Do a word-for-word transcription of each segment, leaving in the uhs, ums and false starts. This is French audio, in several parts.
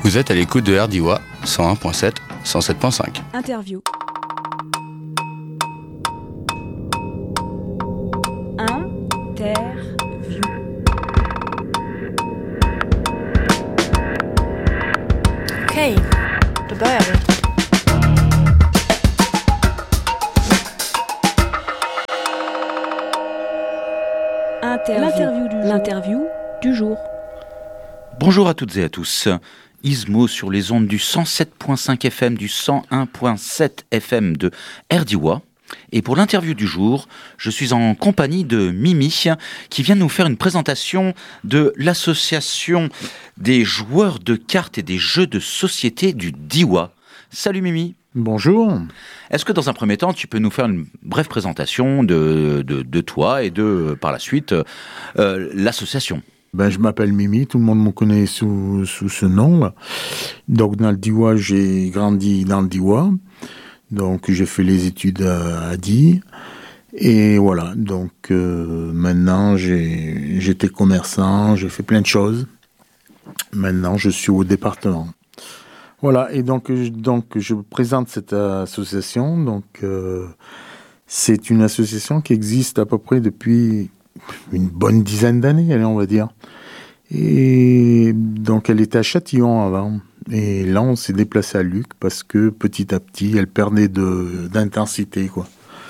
Vous êtes à l'écoute de R D I W A cent un virgule sept, cent sept virgule cinq. Interview. Interview. Okej, då börjar vi. Interview. L'interview du jour. Bonjour à toutes et à tous. Ismo sur les ondes du cent sept virgule cinq F M, du cent un virgule sept F M de R D I W A. Et pour l'interview du jour, je suis en compagnie de Mimi, qui vient nous faire une présentation de l'association des joueurs de cartes et des jeux de société du D I W A. Salut Mimi. Bonjour. Est-ce que dans un premier temps, tu peux nous faire une brève présentation de, de, de toi et de, par la suite, euh, l'association ? Ben, je m'appelle Mimi, tout le monde me connaît sous, sous ce nom. Là. Donc dans le D I W A, j'ai grandi dans le D I W A. Donc j'ai fait les études à, à D I. Et voilà, donc euh, maintenant j'ai, j'étais commerçant, j'ai fait plein de choses. Maintenant je suis au département. Voilà, et donc, donc je présente cette association. Donc euh, c'est une association qui existe à peu près depuis une bonne dizaine d'années, allez, on va dire. Et donc elle était à Châtillon avant. Et là, on s'est déplacé à Luc parce que petit à petit, elle perdait de, d'intensité, quoi.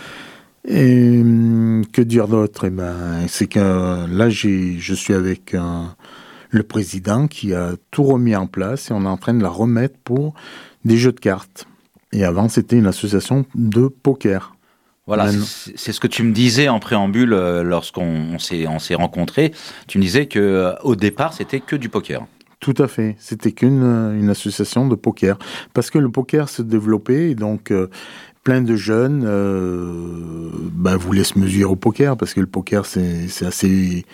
Et que dire d'autre ? Eh ben, c'est que là, j'ai, je suis avec un, le président qui a tout remis en place et on est en train de la remettre pour des jeux de cartes. Et avant, c'était une association de poker. Voilà, c'est, c'est ce que tu me disais en préambule euh, lorsqu'on on s'est, on s'est rencontrés. Tu me disais qu'au euh, départ, c'était que du poker. Tout à fait. C'était qu'une une association de poker. Parce que le poker se développait et donc euh, plein de jeunes euh, ben, voulaient se mesurer au poker parce que le poker, c'est, c'est assez...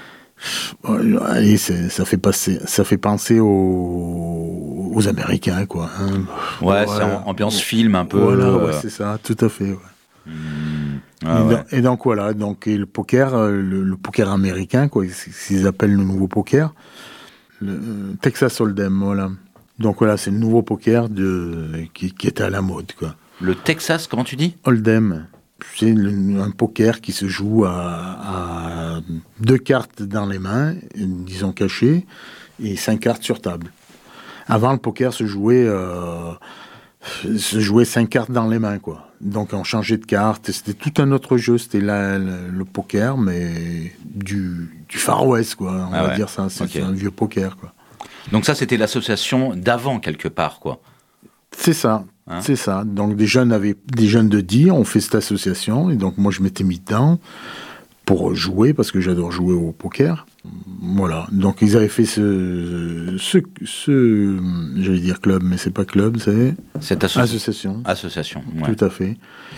Allez, c'est, ça, fait passer, ça fait penser aux, aux Américains, quoi. Hein. Ouais, ouais, c'est ambiance film un peu. Voilà, euh... ouais, c'est ça, tout à fait. Ouais. Mmh. Ah, et, ouais. donc, et donc voilà, donc et le poker, le, le poker américain, quoi, s'ils appellent le nouveau poker, le euh, Texas Hold'em, voilà. Donc voilà, c'est le nouveau poker de qui, qui était à la mode, quoi. Le Texas, comment tu dis ? Hold'em, c'est le, un poker qui se joue à, à deux cartes dans les mains, disons cachées, et cinq cartes sur table. Avant, le poker se jouait euh, se jouait cinq cartes dans les mains, quoi. Donc on changeait de carte, c'était tout un autre jeu, c'était la, le, le poker, mais du, du Far West, quoi, on ah va ouais. dire ça, c'est Okay. un vieux poker, quoi. Donc ça, c'était l'association d'avant, quelque part, quoi. C'est ça, hein c'est ça. Donc des jeunes, avaient, des jeunes de D I ont fait cette association, et donc moi je m'étais mis dedans pour jouer, parce que j'adore jouer au poker. Voilà, donc ils avaient fait ce, ce, ce j'allais dire club, mais c'est pas club, c'est Cette asso- association. Association, ouais. Tout à fait.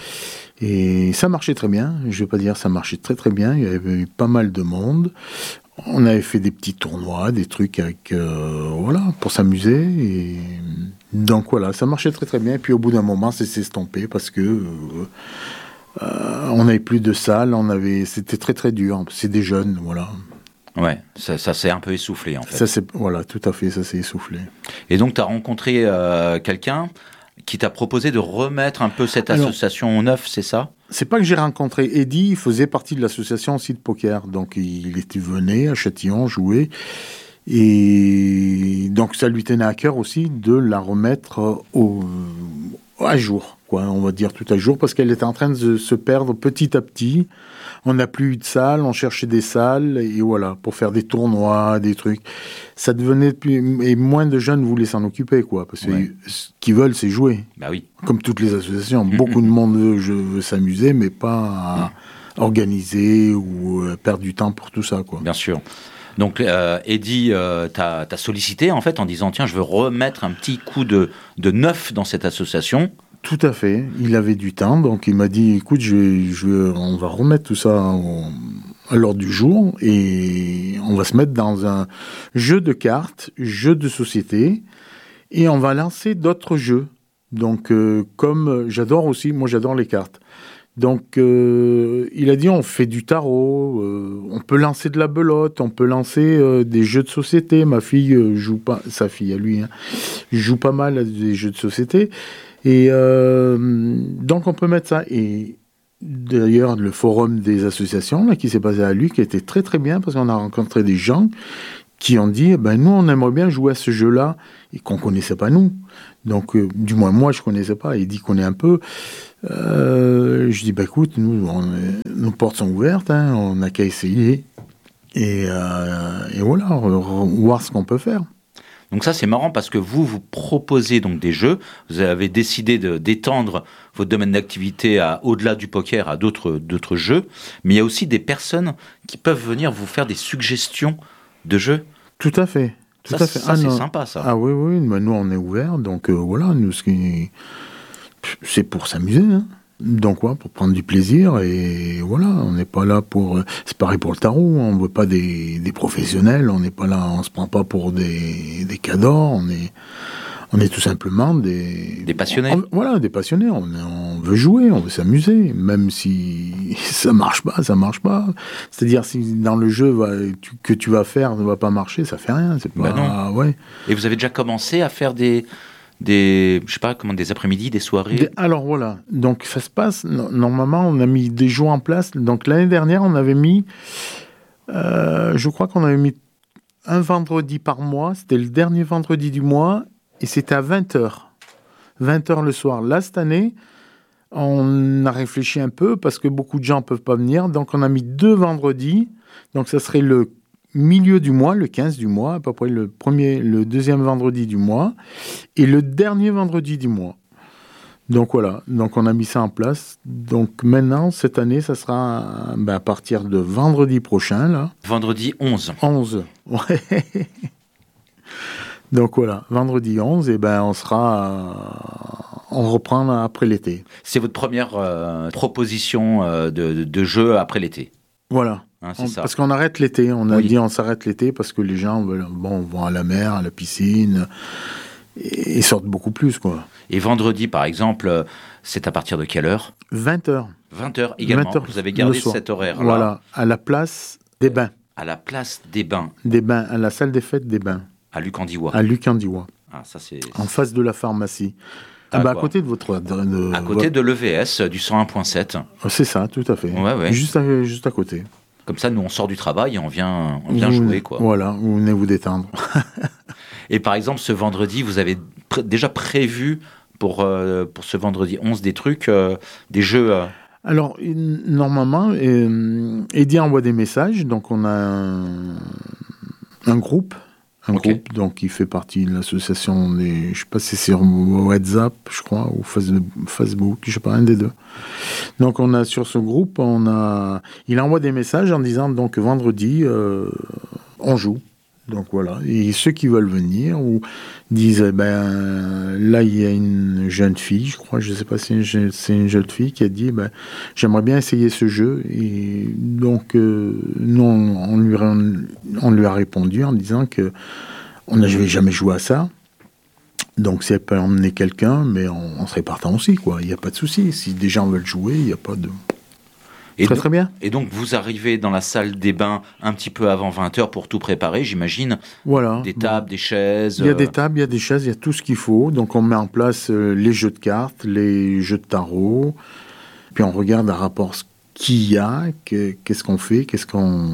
Et ça marchait très bien, je vais pas dire ça marchait très très bien, il y avait eu pas mal de monde. On avait fait des petits tournois, des trucs avec, euh, voilà, pour s'amuser. Et donc voilà, ça marchait très très bien. Et puis au bout d'un moment, ça s'est estompé parce que euh, euh, on n'avait plus de salles, on avait, c'était très très dur. C'est des jeunes, voilà. Ouais, ça, ça s'est un peu essoufflé, en fait. Ça c'est, voilà, tout à fait, ça s'est essoufflé. Et donc, tu as rencontré euh, quelqu'un qui t'a proposé de remettre un peu cette Alors, association au neuf, c'est ça ? C'est pas que j'ai rencontré Eddie, il faisait partie de l'association aussi de poker. Donc il était venu à Châtillon jouer. Et donc ça lui tenait à cœur aussi de la remettre au, à jour, quoi, on va dire tout à jour, parce qu'elle était en train de se perdre petit à petit. On n'a plus eu de salles, on cherchait des salles, et voilà, pour faire des tournois, des trucs. Ça devenait plus... Et moins de jeunes voulaient s'en occuper, quoi, parce que ouais. Ce qu'ils veulent, c'est jouer. Bah oui. Comme toutes les associations. Beaucoup de monde veut, veut s'amuser, mais pas à organiser ou perdre du temps pour tout ça, quoi. Bien sûr. Donc, euh, Eddie euh, t'a, t'a sollicité, en fait, en disant, tiens, je veux remettre un petit coup de, de neuf dans cette association. Tout à fait. Il avait du temps, donc il m'a dit, écoute, je, je, on va remettre tout ça en, à l'ordre du jour et on va se mettre dans un jeu de cartes, jeu de société, et on va lancer d'autres jeux. Donc, euh, comme j'adore aussi, moi j'adore les cartes. Donc, euh, il a dit, on fait du tarot, euh, on peut lancer de la belote, on peut lancer euh, des jeux de société. Ma fille euh, joue pas, sa fille à lui, hein, joue pas mal à des jeux de société. Et euh, donc, on peut mettre ça. Et d'ailleurs, le forum des associations là, qui s'est passé à lui, qui était très très bien, parce qu'on a rencontré des gens qui ont dit, ben, nous, on aimerait bien jouer à ce jeu-là, et qu'on connaissait pas nous. Donc, euh, du moins, moi, je connaissais pas. Il dit qu'on est un peu... Euh, je dis, bah écoute, nous, on, nos portes sont ouvertes, hein, on n'a qu'à essayer. Et, euh, et voilà, voir ce qu'on peut faire. Donc ça, c'est marrant parce que vous, vous proposez donc des jeux. Vous avez décidé de, d'étendre votre domaine d'activité à, au-delà du poker à d'autres, d'autres jeux. Mais il y a aussi des personnes qui peuvent venir vous faire des suggestions de jeux. Tout à fait. Tout ça, à fait. ça ah, c'est non. sympa, ça. Ah oui, oui, mais nous, on est ouverts. Donc euh, voilà, nous, ce qui... c'est pour s'amuser, hein. Donc ouais, pour prendre du plaisir, et voilà, on n'est pas là pour... C'est pareil pour le tarot, on ne veut pas des, des professionnels, on n'est pas là, on se prend pas pour des, des cadors, on est, on est tout simplement des... Des passionnés. On, voilà, des passionnés, on, on veut jouer, on veut s'amuser, même si ça marche pas, ça marche pas. C'est-à-dire, si dans le jeu va, tu, que tu vas faire ne va pas marcher, ça fait rien, c'est pas... Bah non. Ouais. Et vous avez déjà commencé à faire des... des, je sais pas, comment, des après-midi, des soirées. Des, alors voilà, donc ça se passe, no, normalement on a mis des jours en place, donc l'année dernière on avait mis, euh, je crois qu'on avait mis un vendredi par mois, c'était le dernier vendredi du mois, et c'était à vingt heures, vingt heures le soir. Là cette année, on a réfléchi un peu, parce que beaucoup de gens ne peuvent pas venir, donc on a mis deux vendredis, donc ça serait le milieu du mois, le quinze du mois, à peu près le premier, le deuxième vendredi du mois, et le dernier vendredi du mois. Donc voilà, donc on a mis ça en place. Donc maintenant, cette année, ça sera ben, à partir de vendredi prochain, là. Vendredi onze. onze, ouais. Donc voilà, vendredi onze, et ben on sera... On reprend après l'été. C'est votre première euh, proposition euh, de, de, de jeu après l'été. Voilà. Hein, c'est on, ça. Parce qu'on arrête l'été, on a oui. dit on s'arrête l'été parce que les gens veulent, bon, vont à la mer, à la piscine, et, et sortent beaucoup plus, quoi. Et vendredi, par exemple, c'est à partir de quelle heure ? vingt heures. vingt heures également. vingt heures vous avez gardé cet horaire-là. Voilà, à la place des bains. À la place des bains. Des bains, à la salle des fêtes des bains. À Lucandiwa. À Lucandiwa. Ah, ça c'est... En face de la pharmacie. Ah bah à côté de votre... De, de, à côté de l'E V S, du cent un point sept. C'est ça, tout à fait. Ouais, ouais. Juste, à, juste à côté. Comme ça, nous, on sort du travail et on vient, on vient vous, jouer, quoi. Voilà, vous venez vous détendre. Et par exemple, ce vendredi, vous avez pr- déjà prévu pour, euh, pour ce vendredi onze des trucs, euh, des jeux... Euh... Alors, normalement, euh, Eddie envoie des messages, donc on a un, un groupe, un okay. groupe donc qui fait partie de l'association des, je sais pas si c'est sur WhatsApp, je crois, ou Facebook, je sais pas, un des deux. Donc on a sur ce groupe, on a, il envoie des messages en disant donc vendredi euh, on joue. Donc voilà, et ceux qui veulent venir ou disent eh ben là il y a une jeune fille, je crois, je sais pas si c'est une, c'est une jeune fille qui a dit ben j'aimerais bien essayer ce jeu, et donc euh, nous on, on lui on lui a répondu en disant que on n'avait jamais joué à ça. Donc si elle peut emmener quelqu'un, mais on, on serait partant aussi, quoi. Il n'y a pas de souci. Si des gens veulent jouer, il n'y a pas de... Et très donc, très bien. Et donc vous arrivez dans la salle des bains un petit peu avant vingt heures pour tout préparer, j'imagine. Voilà. Des tables, bon. des chaises. Il y a des tables, il y a des chaises, il y a tout ce qu'il faut. Donc on met en place euh, les jeux de cartes, les jeux de tarot. Puis on regarde à rapport ce qu'il y a, que, qu'est-ce qu'on fait, qu'est-ce qu'on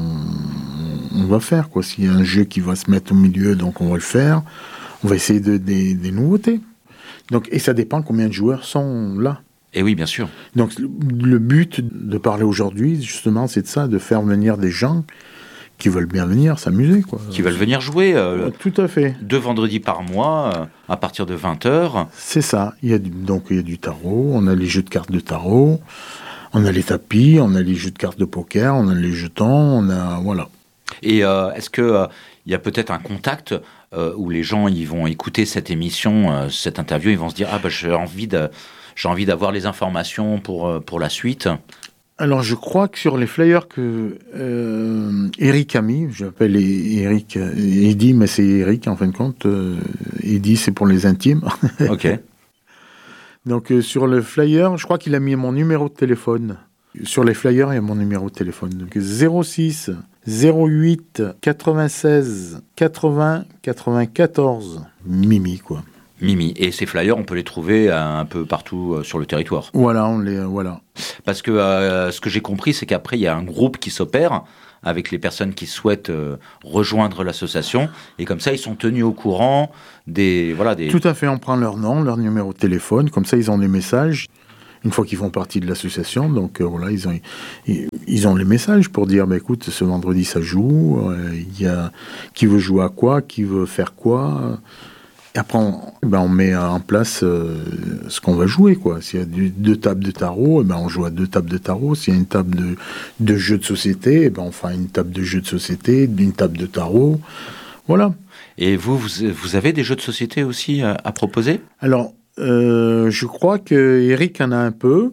on va faire, quoi. S'il y a un jeu qui va se mettre au milieu, donc on va le faire. On va essayer de, des, des nouveautés. Donc, et ça dépend combien de joueurs sont là. Et oui, bien sûr. Donc, le but de parler aujourd'hui, justement, c'est de ça, de faire venir des gens qui veulent bien venir s'amuser, quoi. Qui veulent venir jouer. Euh, Tout à fait. Deux vendredis par mois, euh, à partir de vingt heures. C'est ça. Il y a du, donc, il y a du tarot, on a les jeux de cartes de tarot, on a les tapis, on a les jeux de cartes de poker, on a les jetons, on a... Voilà. Et euh, est-ce qu'il euh, y a peut-être un contact euh, où les gens ils vont écouter cette émission, euh, cette interview, ils vont se dire « Ah, bah, j'ai envie de... J'ai envie d'avoir les informations pour, pour la suite ». Alors, je crois que sur les flyers que euh, Eric a mis, j'appelle Eric Eddy, mais c'est Eric en fin de compte. Euh, Eddy, c'est pour les intimes. Ok. Donc euh, sur le flyer, je crois qu'il a mis mon numéro de téléphone. Sur les flyers, il y a mon numéro de téléphone. Donc zéro six zéro huit quatre-vingt-seize quatre-vingts quatre-vingt-quatorze. Mimi, quoi. Mimi. Et ces flyers, on peut les trouver un peu partout euh, sur le territoire. Voilà, on les, euh, voilà. Parce que euh, ce que j'ai compris, c'est qu'après, il y a un groupe qui s'opère avec les personnes qui souhaitent euh, rejoindre l'association. Et comme ça, ils sont tenus au courant des... Voilà, des... Tout à fait, on prend leur nom, leur numéro de téléphone. Comme ça, ils ont les messages. Une fois qu'ils font partie de l'association, donc euh, voilà, ils ont, ils, ils ont les messages pour dire, bah, écoute, ce vendredi, ça joue. Euh, il y a qui veut jouer à quoi, qui veut faire quoi. Et après, on, ben, on met en place euh, ce qu'on va jouer, quoi. S'il y a du, deux tables de tarot, ben, on joue à deux tables de tarot. S'il y a une table de, de jeux de société, ben, on fera une table de jeux de société, d'une table de tarot. Voilà. Et vous, vous, vous avez des jeux de société aussi à, à proposer ? Alors, euh, je crois que Eric en a un peu.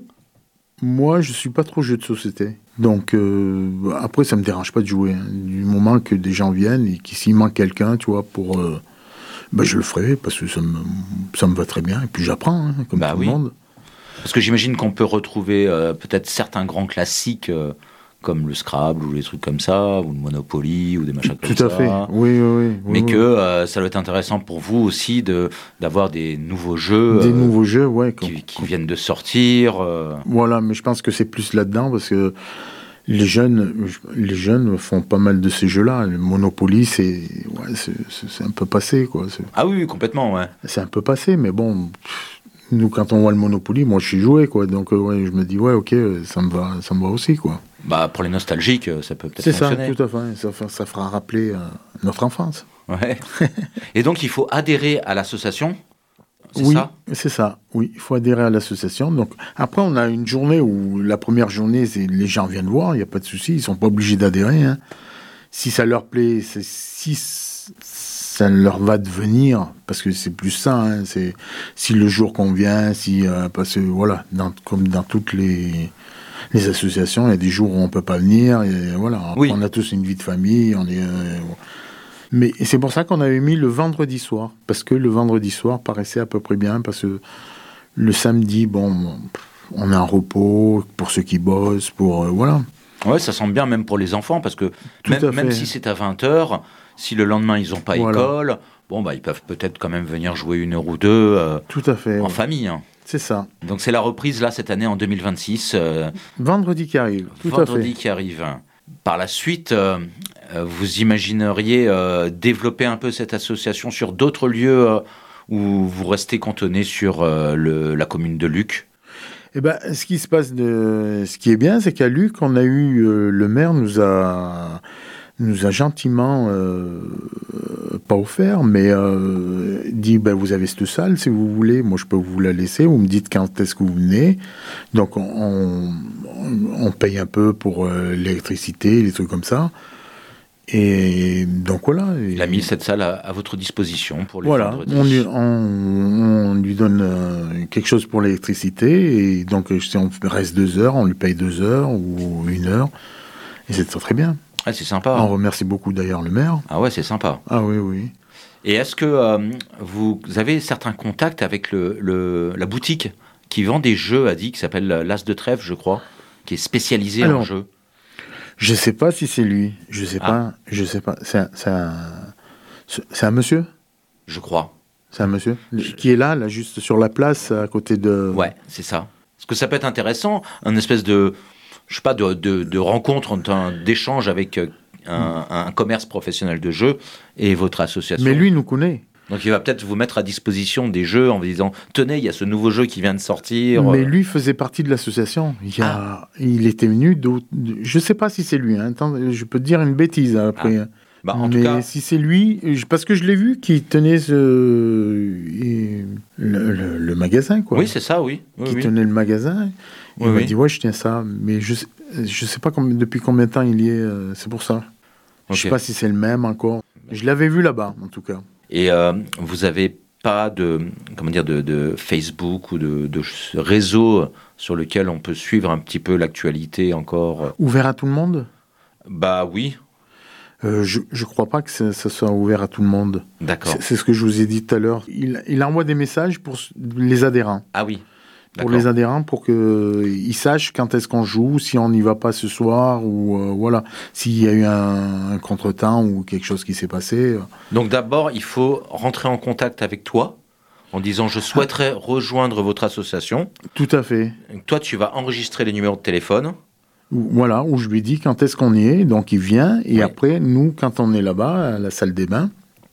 Moi, je suis pas trop jeu de société. Donc, euh, après, ça me dérange pas de jouer. Hein. Du moment que des gens viennent et qu'il s'il manque quelqu'un, tu vois, pour... Euh, ben, je le ferai parce que ça me, ça me va très bien. Et puis j'apprends, hein, comme bah tout oui. le monde. Parce que j'imagine qu'on peut retrouver euh, peut-être certains grands classiques euh, comme le Scrabble ou les trucs comme ça, ou le Monopoly ou des machins comme ça. Tout à fait, oui, oui, oui. Mais oui, que oui. euh, ça doit être intéressant pour vous aussi de, d'avoir des nouveaux jeux. Des euh, nouveaux jeux, ouais. qui, Comme, qui viennent de sortir. Euh... Voilà, mais je pense que c'est plus là-dedans parce que les jeunes, les jeunes font pas mal de ces jeux-là. Le Monopoly, c'est, ouais, c'est, c'est, c'est un peu passé, quoi. C'est, Ah oui, oui, complètement, ouais. c'est un peu passé, mais bon, pff, nous, quand on voit le Monopoly, moi, je suis joué, quoi. Donc, euh, ouais, je me dis, ouais, ok, ça me va, ça me va aussi, quoi. Bah, pour les nostalgiques, ça peut peut-être C'est ça, fonctionner. tout à fait. Ça, fa- ça fera rappeler euh, notre enfance. Ouais. Et donc, il faut adhérer à l'association, c'est oui, ça ? c'est ça. Oui, il faut adhérer à l'association. Donc après, on a une journée où la première journée, c'est les gens viennent voir, il n'y a pas de souci, ils sont pas obligés d'adhérer. Hein. Si ça leur plaît, c'est, si ça leur va devenir, parce que c'est plus ça. Hein, c'est si le jour convient, si euh, parce que voilà, dans, comme dans toutes les les associations, il y a des jours où on peut pas venir. Et voilà, après, Oui. on a tous une vie de famille, on est. Euh, Mais c'est pour ça qu'on avait mis le vendredi soir, parce que le vendredi soir paraissait à peu près bien, parce que le samedi, bon, on est en repos, pour ceux qui bossent, pour... Euh, voilà. Ouais, ça semble bien même pour les enfants, parce que Tout même, à même fait. si c'est à vingt heures, si le lendemain ils n'ont pas Voilà. école, bon, bah, ils peuvent peut-être quand même venir jouer une heure ou deux euh, Tout à fait. en ouais. famille. Hein. C'est ça. Donc c'est la reprise là cette année en deux mille vingt-six. Euh, Vendredi qui arrive, tout vendredi à fait. qui arrive. Par la suite, euh, euh, vous imagineriez euh, développer un peu cette association sur d'autres lieux euh, où vous restez cantonné sur euh, le, la commune de Luc ? Eh ben, ce qui se passe, de... ce qui est bien, c'est qu'à Luc, on a eu euh, le maire nous a nous a gentiment euh, pas offert, mais euh, dit ben vous avez cette salle si vous voulez, moi je peux vous la laisser. Vous me dites quand est-ce que vous venez. Donc on, on, on paye un peu pour euh, l'électricité, les trucs comme ça. Et donc voilà. Il a mis cette salle à, à votre disposition pour les Voilà, vendredis. on lui, on, on lui donne euh, quelque chose pour l'électricité, et donc si on reste deux heures, on lui paye deux heures ou une heure, et c'est très, très bien. Ah, c'est sympa. On remercie beaucoup d'ailleurs le maire. Ah ouais, c'est sympa. Ah oui, oui. Et est-ce que euh, vous avez certains contacts avec le, le, la boutique qui vend des jeux à dix, qui s'appelle l'As de Trèfle, je crois, qui est spécialisée Alors, en jeux? Je sais pas si c'est lui, je sais Ah. pas, je sais pas. C'est un, c'est un, c'est un monsieur Je crois. C'est un monsieur qui est là, là, juste sur la place, à côté de... Ouais, c'est ça. Parce que ça peut être intéressant, un espèce de, je sais pas, de, de, de rencontre, d'un- d'échange avec un, un commerce professionnel de jeux et votre association. Mais lui nous connaît. Donc il va peut-être vous mettre à disposition des jeux en vous disant « Tenez, il y a ce nouveau jeu qui vient de sortir. » Mais lui faisait partie de l'association. Il, y a, Ah. il était venu d'autres... Je sais pas si c'est lui. Hein. Attends, je peux te dire une bêtise après. Ah. Bah, en Mais tout cas, si c'est lui, je- parce que je l'ai vu qui tenait ce, et- le, le- le magasin, quoi. oui, c'est ça, oui. Oui, qui oui. tenait le magasin. Il Oui, m'a oui. dit, ouais, je tiens ça. Mais je sais, je sais pas combien- depuis combien de temps il y est. euh, c'est pour ça. Je sais Ok. pas si c'est le même encore. Je l'avais vu là-bas, en tout cas. Et euh, vous avez pas de, comment dire, de, de Facebook ou de, de réseau sur lequel on peut suivre un petit peu l'actualité encore? Ouvert à tout le monde Bah oui, Euh, je, je crois pas que ça, ça soit ouvert à tout le monde. d'accord. C'est, c'est ce que je vous ai dit tout à l'heure. Il, il envoie des messages pour s- les adhérents. Ah oui, pour les adhérents, pour qu'ils sachent quand est-ce qu'on joue, si on n'y va pas ce soir, ou euh, voilà, s'il y a eu un, un contretemps ou quelque chose qui s'est passé. Donc d'abord, il faut rentrer en contact avec toi, en disant « je souhaiterais rejoindre votre association ». Tout à fait. Toi, tu vas enregistrer les numéros de téléphone. Voilà, où je lui dis quand est-ce qu'on y est, donc il vient, et oui. Après, nous, quand on est là-bas, à la salle des bains,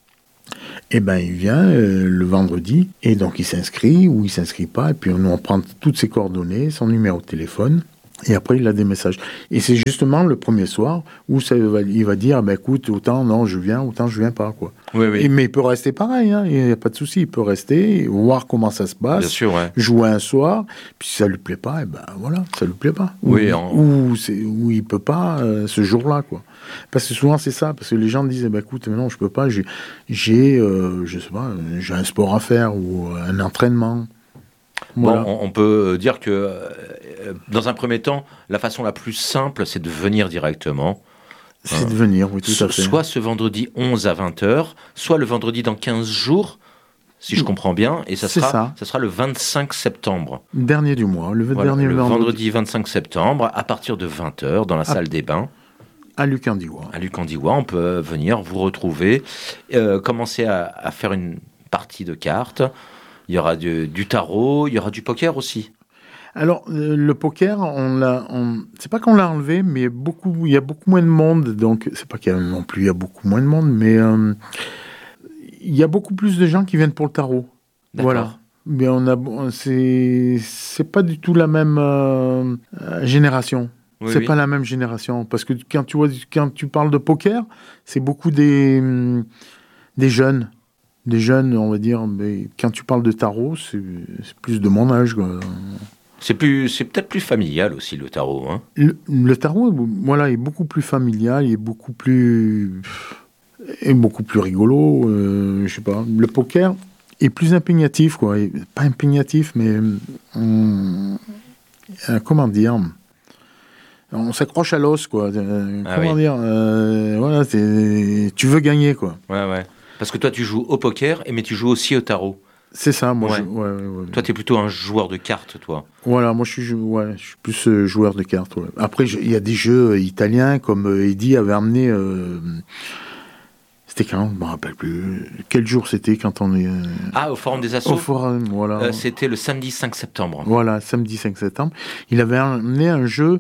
eh ben, il vient euh, le vendredi, et donc il s'inscrit, ou il s'inscrit pas, et puis nous, on prend toutes ses coordonnées, son numéro de téléphone, et après, il a des messages. Et c'est justement le premier soir où ça va, il va dire, ben, écoute, autant non, je viens, autant je viens pas, quoi. Oui, oui. Et, mais il peut rester pareil, hein, il n'y a pas de souci, il peut rester, voir comment ça se passe, bien sûr, ouais. Jouer un soir, puis si ça lui plaît pas, et ben voilà, ça lui plaît pas. Oui, ou, en... ou, c'est, ou il peut pas euh, ce jour-là, quoi. Parce que souvent c'est ça, parce que les gens disent, eh ben, écoute, non, je peux pas, j'ai, j'ai euh, je sais pas, j'ai un sport à faire ou un entraînement. Voilà. Bon, on, on peut dire que, euh, dans un premier temps, la façon la plus simple, c'est de venir directement. C'est euh, de venir, oui, tout à fait. Soit ce vendredi onze à vingt heures, soit le vendredi dans quinze jours, si je comprends bien, et ça sera, ça. ça sera le vingt-cinq septembre. Dernier du mois, le, voilà, dernier le vendredi. vendredi vingt-cinq septembre, à partir de vingt heures, dans la ah. salle des bains. À Lucandiwa. À Lucandiwa, on peut venir vous retrouver, euh, commencer à, à faire une partie de cartes. Il y aura du, du tarot, il y aura du poker aussi. Alors, euh, le poker, on l'a, on, c'est pas qu'on l'a enlevé, mais beaucoup, il y a beaucoup moins de monde. Donc, c'est pas qu'il y a non plus il y a beaucoup moins de monde, mais euh, il y a beaucoup plus de gens qui viennent pour le tarot. D'accord. Voilà. Mais on a, c'est, c'est pas du tout la même euh, génération. Oui, c'est oui. pas la même génération. Parce que quand tu vois, quand tu parles de poker, c'est beaucoup des, des jeunes. Des jeunes, on va dire, mais quand tu parles de tarot, c'est, c'est plus de mon âge, quoi. C'est, plus, c'est peut-être plus familial aussi, le tarot. Hein. Le, le tarot, voilà, est beaucoup plus familial, il est beaucoup plus, est beaucoup plus rigolo. Euh, je sais pas. Le poker est plus impugnatif, quoi. Pas impugnatif, mais euh, euh, comment dire, on s'accroche à l'os, quoi. Euh, ah comment oui. dire, euh, voilà, c'est, tu veux gagner, quoi. Ouais, ouais. Parce que toi, tu joues au poker, mais tu joues aussi au tarot. C'est ça, moi. Ouais. Je, ouais, ouais, ouais. Toi, tu es plutôt un joueur de cartes, toi. Voilà, moi, je suis, ouais, je suis plus euh, joueur de cartes. Ouais. Après, il y a des jeux italiens, comme euh, Eddie avait amené... Euh, c'était quand ? Je ne me rappelle plus. Quel jour c'était quand on est... Euh, ah, au Forum des Assos ? Au Forum, voilà. Euh, c'était le samedi cinq septembre. Voilà, samedi cinq septembre. Il avait amené un jeu...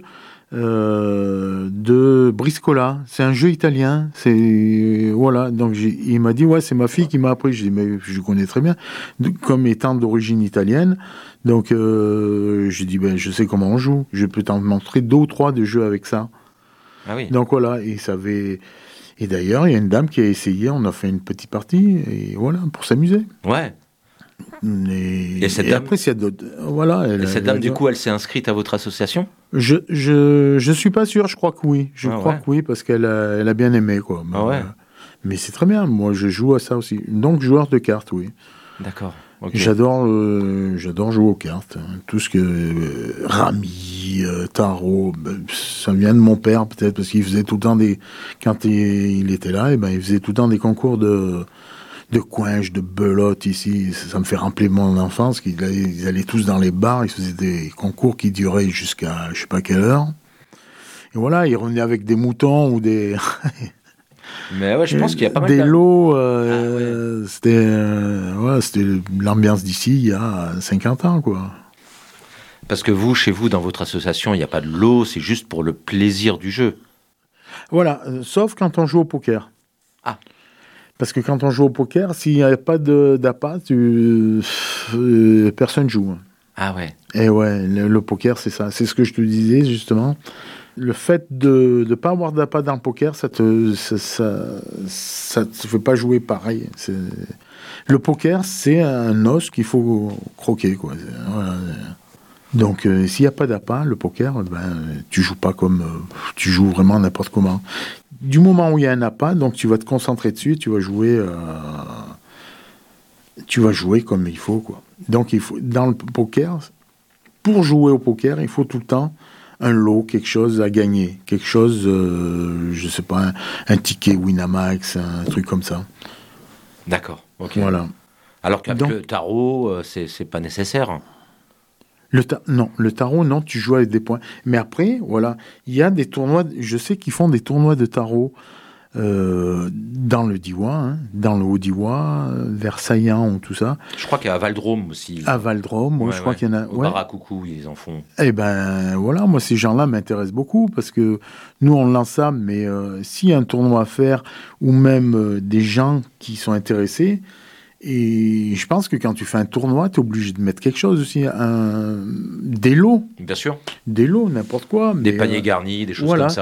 Euh, de Briscola, c'est un jeu italien, c'est voilà, donc j'ai, il m'a dit ouais c'est ma fille qui m'a appris, j'ai dit mais je connais très bien, de, comme étant d'origine italienne, donc euh, j'ai dit ben je sais comment on joue, je peux t'en montrer deux ou trois de jeux avec ça. Ah oui. Donc voilà, et ça avait, et d'ailleurs il y a une dame qui a essayé, on a fait une petite partie et voilà pour s'amuser. Ouais. Et, et, cette et dame, après, s'il y a d'autres, voilà. Elle, et cette dame, elle, du coup, elle s'est inscrite à votre association ? Je, je, je suis pas sûr. Je crois que oui. Je ah crois ouais. que oui parce qu'elle a, elle a bien aimé, quoi. Mais, ah ouais. euh, mais c'est très bien. Moi, je joue à ça aussi. Donc, joueur de cartes, oui. D'accord. Okay. J'adore, euh, j'adore jouer aux cartes. Tout ce que euh, rami, euh, tarot, ça vient de mon père peut-être parce qu'il faisait tout le temps des. Quand il, il était là, et ben il faisait tout le temps des concours de. de coinges, de belote ici, ça me fait rappeler mon enfance, qu'ils allaient, ils allaient tous dans les bars, ils faisaient des concours qui duraient jusqu'à je sais pas quelle heure. Et voilà, ils revenaient avec des moutons ou des... Mais ouais, je pense qu'il y a pas mal des de... lots, euh, ah ouais. c'était, euh, ouais, c'était l'ambiance d'ici il y a cinquante ans, quoi. Parce que vous, chez vous, dans votre association, il n'y a pas de lot, c'est juste pour le plaisir du jeu. Voilà, euh, sauf quand on joue au poker. Ah. Parce que quand on joue au poker, s'il n'y a pas de, d'appât, tu, euh, personne joue. Ah ouais. Et ouais, le, le poker, c'est ça. C'est ce que je te disais, justement. Le fait de ne pas avoir d'appât dans le poker, ça te ça, ça, ça te fait pas jouer pareil. C'est... Le poker, c'est un os qu'il faut croquer, quoi. Voilà. Donc, euh, s'il n'y a pas d'appât, le poker, ben, tu joues pas comme... Euh, tu joues vraiment n'importe comment. Du moment où il y a un appât, donc tu vas te concentrer dessus et tu vas jouer... Euh, tu vas jouer comme il faut, quoi. Donc, il faut, dans le poker, pour jouer au poker, il faut tout le temps un lot, quelque chose à gagner. Quelque chose, euh, je sais pas, un, un ticket Winamax, un truc comme ça. D'accord, ok. Voilà. Alors qu'avec donc, le tarot, euh, c'est, c'est pas nécessaire. Le ta- non, le tarot, non, tu joues avec des points. Mais après, voilà, il y a des tournois, je sais qu'ils font des tournois de tarot euh, dans le Diois, hein, dans le Haut-Diois, euh, vers Saillant ou tout ça. Je crois qu'à Valdrome aussi. À Valdrome, ouais, Ouais, je crois ouais. qu'il y en a. Au Ouais. Baracoucou, ils en font. Eh ben voilà, moi ces gens-là m'intéressent beaucoup parce que nous on lance ça, mais euh, s'il y a un tournoi à faire ou même euh, des gens qui sont intéressés, et je pense que quand tu fais un tournoi, tu es obligé de mettre quelque chose aussi, un... des lots, Bien sûr. des lots, n'importe quoi. Des mais, paniers euh, garnis, des choses voilà, comme ça.